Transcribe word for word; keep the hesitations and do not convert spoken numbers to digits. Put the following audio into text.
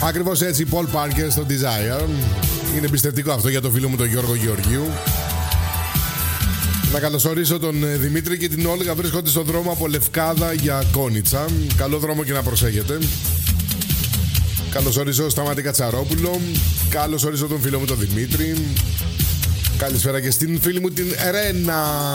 Ακριβώς έτσι, Paul Parker στο Desire. Είναι εμπιστευτικό αυτό για το φίλο μου τον Γιώργο Γεωργίου. Να καλωσορίσω τον Δημήτρη και την Όλγα. Βρίσκονται στον δρόμο από Λευκάδα για Κόνιτσα. Καλό δρόμο και να προσέχετε. Καλωσορίζω Σταμάτη Κατσαρόπουλο. Καλωσορίζω τον φίλο μου τον Δημήτρη. Καλησπέρα και στην φίλη μου την Ρένα.